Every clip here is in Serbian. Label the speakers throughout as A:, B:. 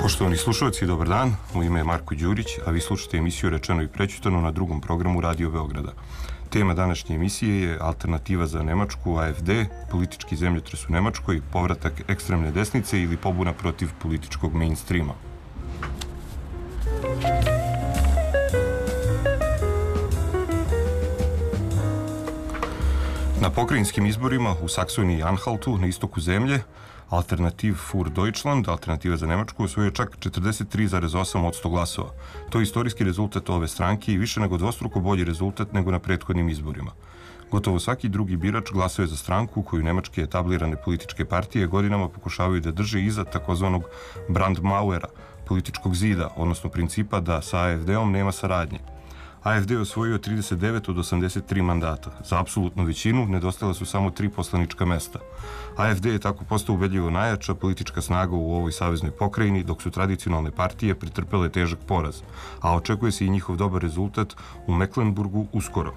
A: Poštovani slušalci, dobar dan. Moje ime je Marko Đurić, a vi slušate emisiju Rečeno i prećutano na drugom programu Radio Beograda. Tema današnje emisije je alternativa za Nemačku, AfD, politički zemljotres u Nemačkoj, povratak ekstremne desnice ili pobuna protiv političkog mainstreama. Na pokrajinskim izborima u Saksoniji i Anhaltu, na istoku zemlje, Alternativ für Deutschland, alternativa za Nemačku, osvojio čak 43,8% glasova. To je istorijski rezultat ove stranke i više nego dvostruko bolji rezultat nego na prethodnim izborima. Gotovo svaki drugi birač glasao je za stranku koju nemačke etablirane političke partije godinama pokušavaju da drže iza takozvanog Brandmauera, političkog zida, odnosno principa da sa AfD-om nema saradnje. AfD je osvojio 39 od 83 mandata. Za apsolutnu većinu nedostala su samo 3 poslanička mesta. AfD je tako postao ubedljivo najjača politička snaga u ovoj saveznoj pokrajini, dok su tradicionalne partije pretrpele težak poraz, a očekuje se i njihov dobar rezultat u Mecklenburgu uskoro.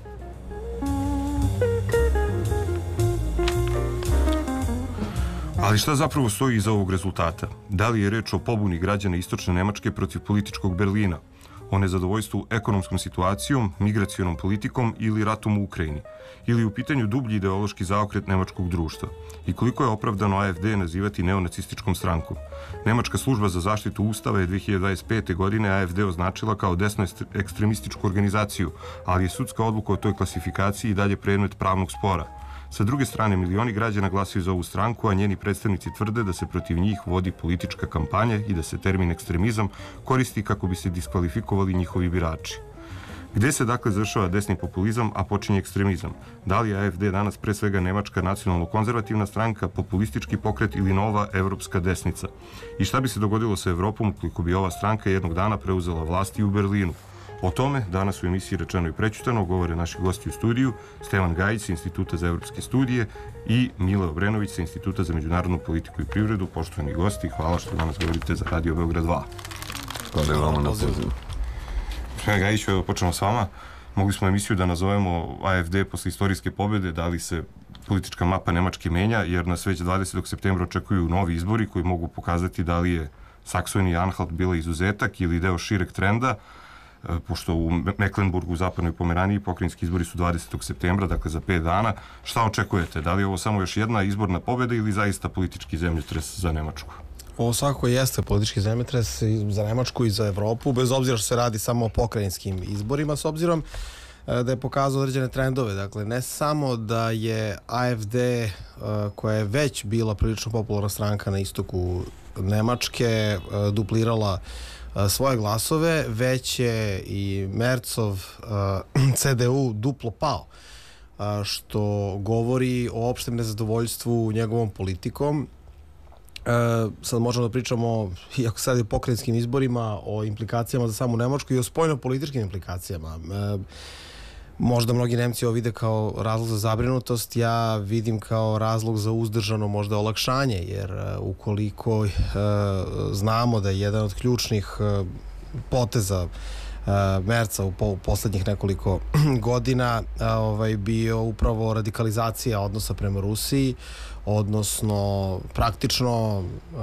A: Ali šta zapravo stoji iza ovog rezultata? Da li je reč o pobuni građana istočne Nemačke protiv političkog Berlina, o nezadovoljstvu ekonomskom situacijom, migracionom politikom ili ratom u Ukrajini, ili u pitanju dublji ideološki zaokret nemačkog društva? I koliko je opravdano AfD nazivati neonacističkom strankom? Nemačka služba za zaštitu ustava je 2025. godine AfD označila kao desno ekstremističku organizaciju, ali je sudska odluka o toj klasifikaciji i dalje predmet pravnog spora. Sa druge strane, milioni građana glasaju za ovu stranku, a njeni predstavnici tvrde da se protiv njih vodi politička kampanja i da se termin ekstremizam koristi kako bi se diskvalifikovali njihovi birači. Gde se dakle završava desni populizam, a počinje ekstremizam? Da li je AfD danas pre svega nemačka nacionalno-konzervativna stranka, populistički pokret ili nova evropska desnica? I šta bi se dogodilo sa Evropom ukoliko bi ova stranka jednog dana preuzela vlast i u Berlinu? O tome danas u emisiji Rečeno i prećutano govore naši gosti u studiju, Stevan Gajić sa Instituta za evropske studije i Mile Obrenović sa Instituta za međunarodnu politiku i privredu. Poštovani gosti, hvala što danas govorite za Radio Beograd 2.
B: Hvala vam na pozivu.
A: Stevan Gajić, evo počnemo s vama. Mogli smo emisiju da nazovemo AfD posle istorijske pobjede, da li se politička mapa Nemačke menja, jer nas već 20. septembra očekuju novi izbori koji mogu pokazati da li je Saksonija i Anhalt bila izuzetak ili deo šireg trenda, pošto u Mecklenburgu, u zapadnoj Pomeraniji, pokrajinski izbori su 20. septembra, dakle za 5 dana. Šta očekujete? Da li je ovo samo još jedna izborna pobjeda ili zaista politički zemljotres za Nemačku?
C: Ovo svakako jeste politički zemljotres za Nemačku i za Evropu, bez obzira što se radi samo o pokrajinskim izborima, s obzirom da je pokazao određene trendove. Dakle, ne samo da je AfD, koja je već bila prilično popularna stranka na istoku Nemačke, duplirala svoje glasove, već je i Merzov CDU duplo pao, što govori o opštem nezadovoljstvu njegovom politikom. Sad možemo da pričamo, iako sad je o pokrajinskim izborima, o implikacijama za samu Nemačku i o spoljno-političkim implikacijama. Možda mnogi Nemci ovo vide kao razlog za zabrinutost, ja vidim kao razlog za uzdržano možda olakšanje, jer ukoliko znamo da je jedan od ključnih poteza Merca u poslednjih nekoliko godina bio upravo radikalizacija odnosa prema Rusiji, odnosno praktično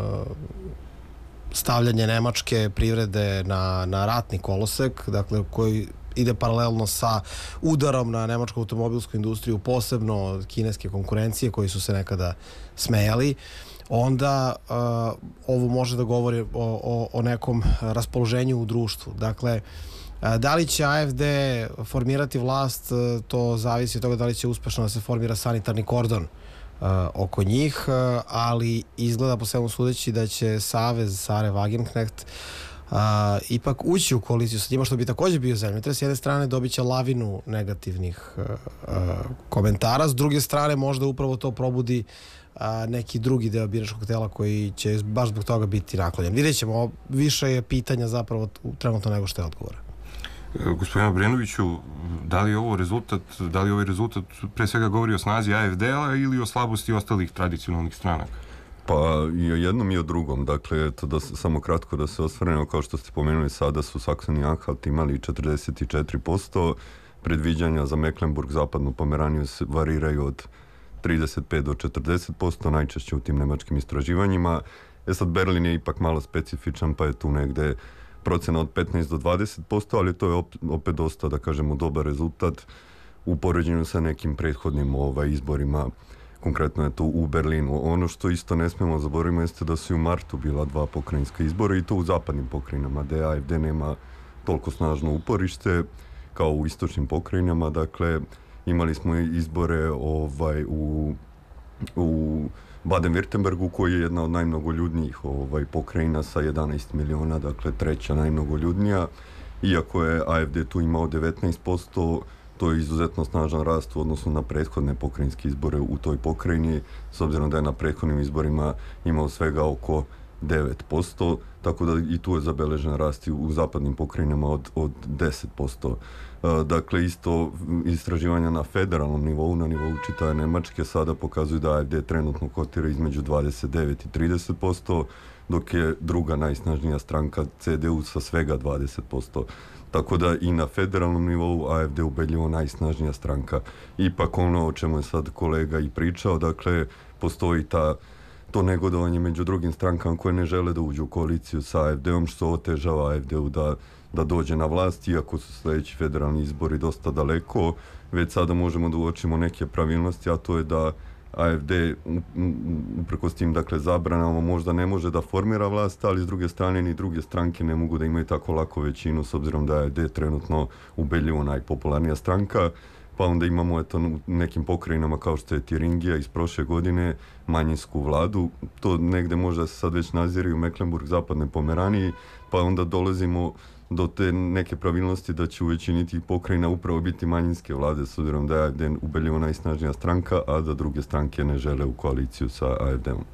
C: stavljanje nemačke privrede na ratni kolosek, dakle koji ide paralelno sa udarom na nemačku automobilsku industriju, posebno kineske konkurencije koji su se nekada smejali, onda ovo može da govori o nekom raspoloženju u društvu. Dakle, da li će AfD formirati vlast, to zavisi od toga da li će uspešno da se formira sanitarni kordon oko njih, ali izgleda po svemu sudeći da će savez Sare Wagenknecht ipak ući u koaliciju sa njima, što bi takođe bio zemljotres. S jedne strane dobit će lavinu negativnih komentara, s druge strane možda upravo to probudi neki drugi deo biračkog tela koji će baš zbog toga biti naklonjen. Vidjet ćemo, više je pitanja zapravo trenutno nego što je odgovora.
A: Gospodine Obrenoviću, da li ovaj rezultat pre svega govori o snazi AfD-a ili o slabosti ostalih tradicionalnih stranaka?
B: Pa i o jednom i o drugom. Dakle, to samo kratko da se osvrnemo, kao što ste pomenuli, sada su Saksoni i Anhalt imali 44%, predviđanja za Mecklenburg, zapadnu Pomeraniju variraju od 35 do 40%, najčešće u tim nemačkim istraživanjima. Sad Berlin je ipak malo specifičan, pa je tu negde procena od 15 do 20%, ali to je opet dosta, da kažemo, dobar rezultat u poređenju sa nekim prethodnim izborima. Konkretno je to u Berlinu. Ono što isto ne smemo zaboraviti jeste da su i u martu bila 2 pokrajinska izbora i to u zapadnim pokrajinama, gde AfD nema toliko snažno uporište kao u istočnim pokrajinama. Dakle, imali smo izbore u Baden-Württembergu, koji je jedna od najmnogoljudnijih pokrajina sa 11 miliona, dakle treća najmnogoljudnija. Iako je AfD tu imao 19%, to je izuzetno snažan rast u odnosu na prethodne pokrajinske izbore u toj pokrajini, s obzirom da je na prethodnim izborima imao svega oko 9%, tako da i tu je zabeležen rast u zapadnim pokrajinama od 10%. Dakle, isto istraživanja na federalnom nivou, na nivou čitave Nemačke, sada pokazuju da AfD trenutno kotira između 29 i 30%, dok je druga najsnažnija stranka CDU sa svega 20%. Tako da i na federalnom nivou AfD ubedljivo najsnažnija stranka. Ipak ono o čemu je sad kolega i pričao, dakle, postoji to negodovanje među drugim strankama koje ne žele da uđu u koaliciju sa AfD-om, što otežava AfD-u da dođe na vlast, iako su sljedeći federalni izbori dosta daleko. Već sada možemo da uočimo neke pravilnosti, a to je da AfD, uprkos tim, dakle, zabranama možda ne može da formira vlast, ali s druge strane ni druge stranke ne mogu da imaju tako lako većinu, s obzirom da je AfD trenutno ubedljivo najpopularnija stranka. Pa onda imamo u nekim pokrajinama kao što je Tiringija iz prošle godine manjinsku vladu. To negde možda se sad već naziri u Mecklenburg, zapadne Pomeraniji, pa onda dolazimo do te neke pravilnosti da će u većini tih pokrajina upravo biti manjinske vlade, s obzirom da je AfD ubedljivo najsnažnija stranka, a da druge stranke ne žele u koaliciju sa AfD-om.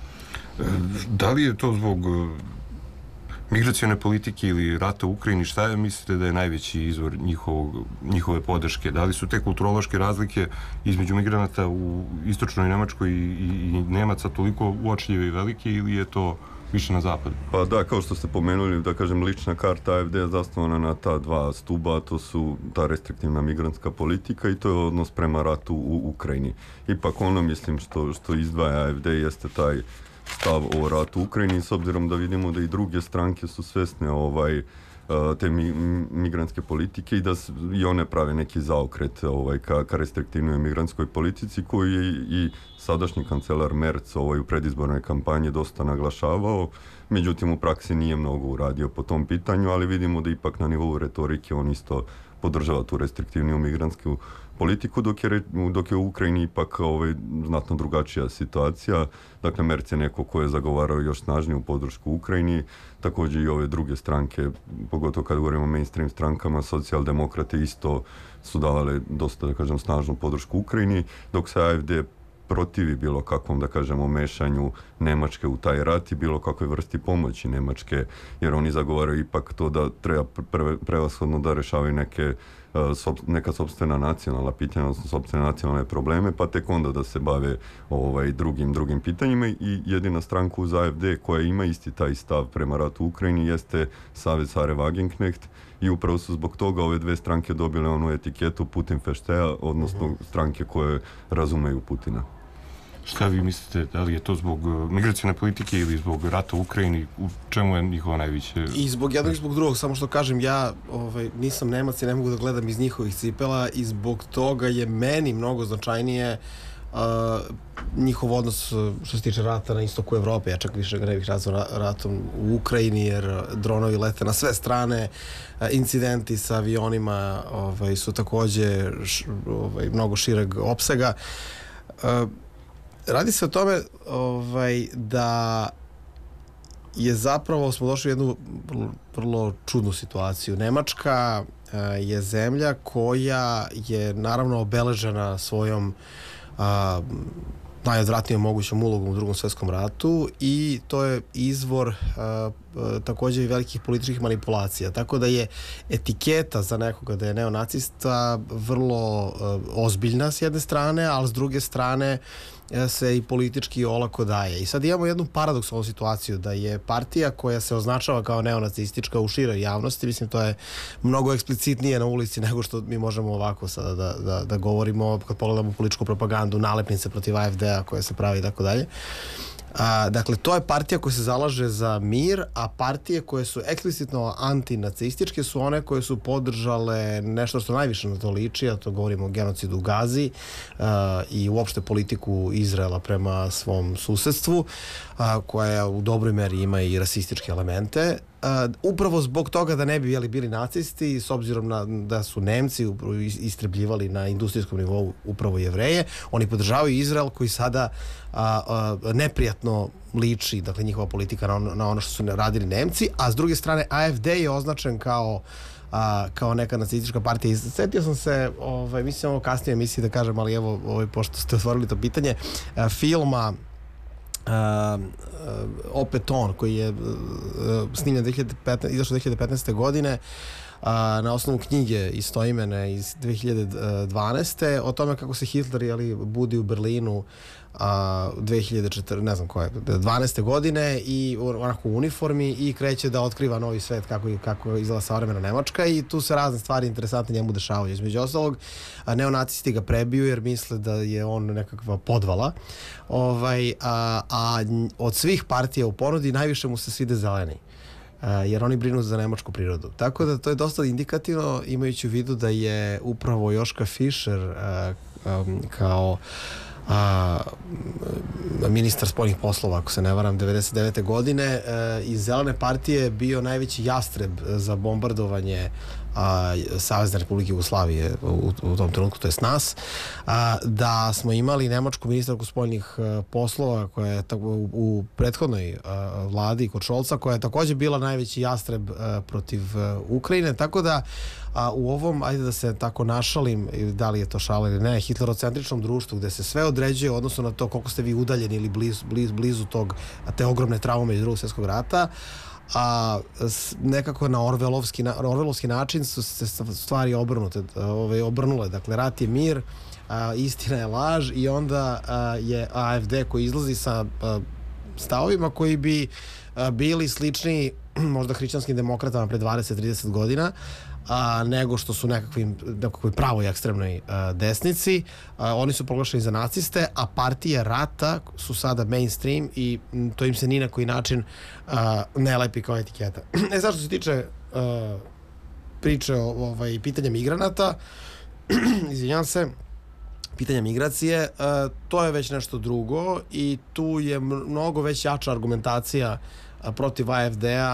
A: Da li je to zbog migracione politike ili rata u Ukrajini? Šta je, mislite da je najveći izvor njihove podrške? Da li su te kulturološke razlike između migranata u istočnoj Nemačkoj i Nemaca toliko uočljive i velike, ili je to više na zapadu?
B: Pa da, kao što ste pomenuli, da kažem, lična karta AfD je zasnovana na ta dva stuba, to su ta restriktivna migrantska politika i to je odnos prema ratu u Ukrajini. Ipak ono, mislim, što izdvaja AfD jeste taj stav o ratu u Ukrajini, s obzirom da vidimo da i druge stranke su svesne te migrantske politike i da i one prave neki zaokret ka restriktivnoj migrantskoj politici, koju je i sadašnji kancelar Merz u predizbornoj kampanji dosta naglašavao. Međutim, u praksi nije mnogo uradio po tom pitanju, ali vidimo da ipak na nivou retorike on isto podržava tu restriktivniju migrantsku politiku, dok je u Ukrajini ipak znatno drugačija situacija. Dakle, Merz je neko ko je zagovarao još snažniju podršku Ukrajini, također i ove druge stranke, pogotovo kad govorimo o mainstream strankama, socijaldemokrate isto su davale dosta, da kažem, snažnu podršku Ukrajini, dok se AfD protivi bilo kakvom, da kažemo, mešanju Nemačke u taj rat i bilo kakve vrsti pomoći Nemačke, jer oni zagovaraju ipak to da treba prevashodno da rešavaju neka sopstvena nacionalna pitanja, odnosno sopstvene nacionalne probleme, pa tek onda da se bave drugim pitanjima. I jedina stranka uz AfD koja ima isti taj stav prema ratu u Ukrajini jeste Savez Sahre Wagenknecht, i upravo su zbog toga ove dve stranke dobile onu etiketu Putin Versteher, odnosno stranke koje razumeju Putina.
A: Šta vi mislite, da li je to zbog migracione politike ili zbog rata u Ukrajini? U čemu je njihova najveća?
C: I zbog jednog i zbog drugog, samo što kažem, ja nisam Nemac i ne mogu da gledam iz njihovih cipela i zbog toga je meni mnogo značajnije njihov odnos što se tiče rata na istoku Evrope. Ja čak više ga ne bih nazvao ratom u Ukrajini, jer dronovi lete na sve strane, incidenti sa avionima su takođe mnogo šireg opsega. Radi se o tome da je zapravo smo došli u jednu vrlo čudnu situaciju. Nemačka je zemlja koja je naravno obeležena svojom najodvratnijom mogućom ulogom u Drugom svjetskom ratu i to je izvor također i velikih političkih manipulacija. Tako da je etiketa za nekoga da je neonacista vrlo ozbiljna s jedne strane, ali s druge strane se i politički olako daje. I sad imamo jednu paradoksalnu situaciju da je partija koja se označava kao neonacistička u široj javnosti, mislim to je mnogo eksplicitnije na ulici nego što mi možemo ovako sada da govorimo kad pogledamo političku propagandu, nalepnice protiv AfD-a koje se pravi i tako dalje. Dakle, to je partija koja se zalaže za mir, a partije koje su eksplicitno antinacističke su one koje su podržale nešto što najviše na to liči, a to govorimo o genocidu u Gazi i uopšte politiku Izraela prema svom susedstvu, koja u dobroj meri ima i rasističke elemente. Upravo zbog toga da ne bi bili nacisti, s obzirom da su Nemci istrebljivali na industrijskom nivou upravo Jevreje, oni podržavaju Izrael koji sada neprijatno liči, dakle njihova politika na ono što su radili Nemci, a s druge strane AfD je označen kao neka nacistička partija. Setio sam se, mislim ovo kasnije emisiji da kažem, ali evo, pošto ste otvorili to pitanje, filma Opet on, koji je snimljen izašao 2015. godine na osnovu knjige istoimene iz 2012. o tome kako se Hitler budi u Berlinu 12. godine i onako u uniformi i kreće da otkriva novi svet kako izgleda savremena Nemačka i tu se razne stvari interesantne njemu dešavaju. Između ostalog, neonacisti ga prebiju jer misle da je on nekakva podvala, a od svih partija u ponudi najviše mu se svide zeleni, jer oni brinu za nemačku prirodu. Tako da to je dosta indikativno, imajući u vidu da je upravo Joška Fischer kao ministar spoljnih poslova, ako se ne varam, 99. godine iz Zelene partije bio najveći jastreb za bombardovanje Savezne Republike Jugoslavije u tom trenutku, to je nas, da smo imali nemačku ministarku spoljnih poslova koja je u prethodnoj vladi kod Šolca, koja je također bila najveći jastreb protiv Ukrajine, tako da u ovom, ajde da se tako našalim, da li je to šala ili ne, hitlerocentričnom društvu gde se sve određuje odnosno na to koliko ste vi udaljeni ili blizu te ogromne traume iz Drugog svjetskog rata, nekako na orvelovski način su se stvari obrnule. Dakle, rat je mir, istina je laž i onda je AfD koji izlazi sa stavovima koji bi bili slični možda hrišćanskim demokratama pre 20-30 godina, nego što su nekakvoj pravoj ekstremnoj desnici. Oni su proglašeni za naciste, a partije rata su sada mainstream i to im se ni na koji način ne lepi kao etiketa. Sad što se tiče priče o pitanja migranata, izvinjam se, pitanja migracije, to je već nešto drugo i tu je mnogo već jača argumentacija protiv AfD-a